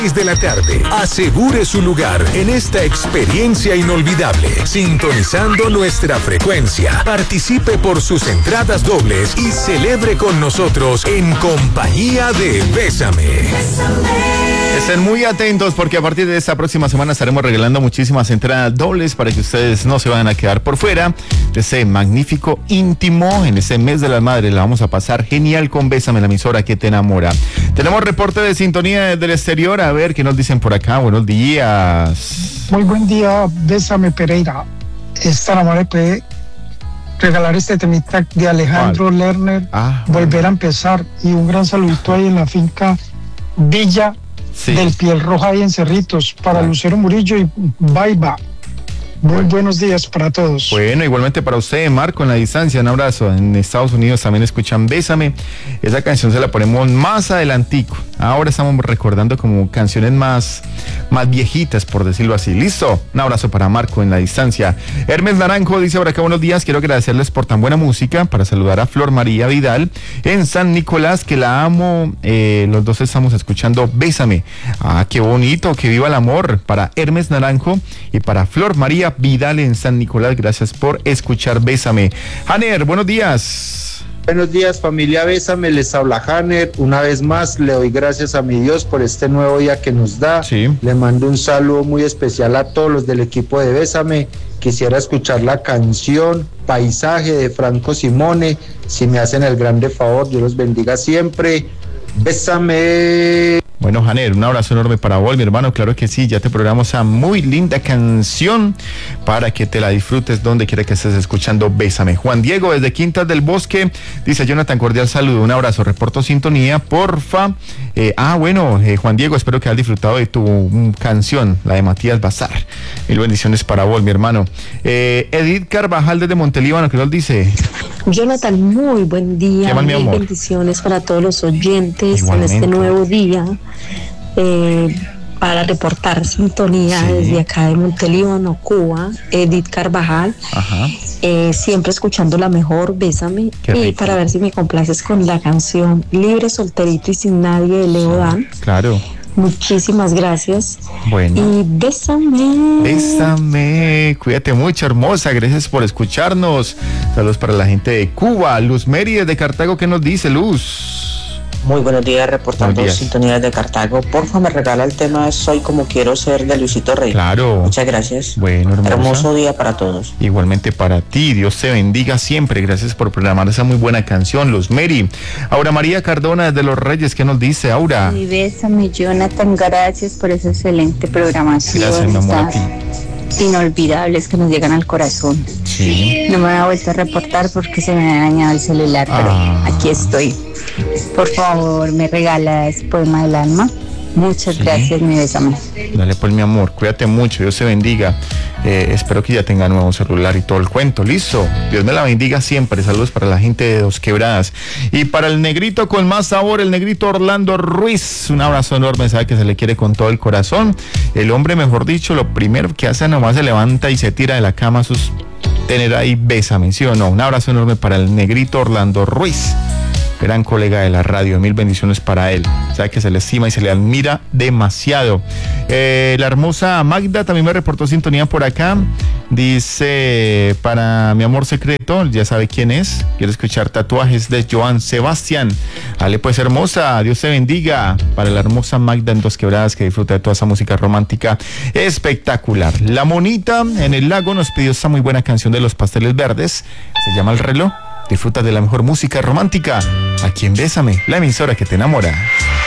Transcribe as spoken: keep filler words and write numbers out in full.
de la tarde. Asegure su lugar en esta experiencia inolvidable, sintonizando nuestra frecuencia. Participe por sus entradas dobles y celebre con nosotros en compañía de Bésame. Estén muy atentos porque a partir de esta próxima semana estaremos regalando muchísimas entradas dobles para que ustedes no se vayan a quedar por fuera de ese magnífico íntimo. En este mes de las madres la vamos a pasar genial con Bésame, la emisora que te enamora. Tenemos reporte de sintonía desde el exterior. A ver qué nos dicen por acá. Buenos días. Muy buen día, Bésame Pereira. Esta enamora puede regalar este temita de Alejandro ¿Cuál? Lerner, Ah, Volver bueno. a empezar, y un gran saludito ahí en la finca Villa Sí. del Piel Roja ahí en Cerritos para Ah. Lucero Murillo y Baiba. Muy buenos días para todos. Bueno, igualmente para usted, Marco, en la distancia, un abrazo. En Estados Unidos también escuchan Bésame. Esa canción se la ponemos más adelantico. Ahora estamos recordando como canciones más, más viejitas, por decirlo así. ¿Listo? Un abrazo para Marco en la distancia. Hermes Naranjo dice por acá, buenos días, quiero agradecerles por tan buena música, para saludar a Flor María Vidal en San Nicolás, que la amo. Eh, los dos estamos escuchando Bésame. Ah, qué bonito, que viva el amor. Para Hermes Naranjo y para Flor María Vidal en San Nicolás, gracias por escuchar Bésame. Haner, buenos días. Buenos días, familia Bésame, les habla Hanner. Una vez más le doy gracias a mi Dios por este nuevo día que nos da. Sí. Le mando un saludo muy especial a todos los del equipo de Bésame. Quisiera escuchar la canción Paisaje de Franco Simone. Si me hacen el grande favor, Dios los bendiga siempre. Bésame. Bueno, Janer, un abrazo enorme para vos, mi hermano. Claro que sí, ya te programamos esa muy linda canción para que te la disfrutes donde quiera que estés escuchando Bésame. Juan Diego, desde Quintas del Bosque, dice: Jonathan, cordial saludo, un abrazo, reporto sintonía, porfa. Eh, ah, bueno, eh, Juan Diego, espero que hayas disfrutado de tu um, canción, la de Matías Bazar. Mil bendiciones para vos, mi hermano. Eh, Edith Carvajal, desde Montelíbano, ¿qué nos dice? Jonathan, muy buen día. ¿Qué más, mi Mil amor? bendiciones para todos los oyentes Igualmente. en este nuevo día. Eh, para reportar sintonía Sí. desde acá de Montelíbano, Cuba, Edith Carvajal. Ajá. Eh, siempre escuchando la mejor, Bésame. Qué Y rico. para ver si me complaces con la canción Libre, Solterito y Sin Nadie de Leo Dan. Claro. Muchísimas gracias. Bueno. Y bésame. Bésame, cuídate mucho, hermosa, gracias por escucharnos. Saludos para la gente de Cuba. Luz Meri desde Cartago, ¿qué nos dice, Luz? Muy buenos días, reportando Buenos días. sintonías de Cartago. Porfa, me regala el tema Soy como quiero ser de Luisito Rey. Claro. Muchas gracias. Bueno, hermosa. Hermoso día para todos. Igualmente para ti, Dios te bendiga siempre. Gracias por programar esa muy buena canción, Luz Meri. Aura María Cardona desde Los Reyes, ¿qué nos dice, Aura? Y Bésame, Jonathan, gracias por esa excelente programación. Gracias, mi amor, a Esas ti. inolvidables que nos llegan al corazón. Sí. No me he vuelto a reportar porque se me ha dañado el celular, pero Ah. aquí estoy. Por favor, me regalas Poema del Alma. Muchas Sí. gracias, mi Bésame. Dale pues, mi amor, cuídate mucho, Dios te bendiga. Eh, espero que ya tenga nuevo celular y todo el cuento, listo. Dios me la bendiga siempre. Saludos para la gente de Dos Quebradas. Y para el negrito con más sabor, el negrito Orlando Ruiz, un abrazo enorme, sabe que se le quiere con todo el corazón. El hombre, mejor dicho, lo primero que hace nomás se levanta y se tira de la cama a sus tener ahí Bésame, ¿sí o no? Un abrazo enorme para el negrito Orlando Ruiz, gran colega de la radio. Mil bendiciones para él. Sabe que se le estima y se le admira demasiado. Eh, la hermosa Magda también me reportó sintonía por acá. Dice: para mi amor secreto, ya sabe quién es. Quiero escuchar Tatuajes de Joan Sebastián. Dale pues, hermosa, Dios te bendiga. Para la hermosa Magda en Dos Quebradas, que disfruta de toda esa música romántica espectacular. La Monita en el Lago nos pidió esta muy buena canción de Los Pasteles Verdes. Se llama El Reloj. Disfruta de la mejor música romántica aquí en Bésame, la emisora que te enamora.